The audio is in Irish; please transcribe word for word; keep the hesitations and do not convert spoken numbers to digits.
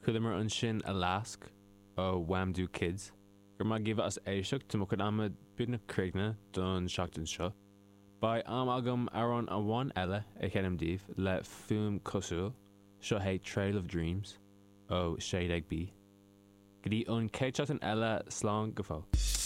Cuilimar an sin a lasc ó Whamdoo Kids, gur má gíomh as éiseach tu mo chud ama buna crígna don seachtain seo. Ba am agam aron a bhain eile ag cheanamdíobh le fum cosúil, seo é Trail of Dreams ó Shade Egg B. Gdí ón céit seachtain eile slán go fóg.